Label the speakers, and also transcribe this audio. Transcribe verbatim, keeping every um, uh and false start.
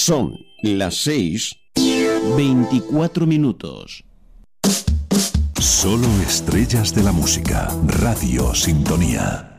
Speaker 1: Son las seis, veinticuatro minutos.
Speaker 2: Solo estrellas de la música. Radio Sintonía.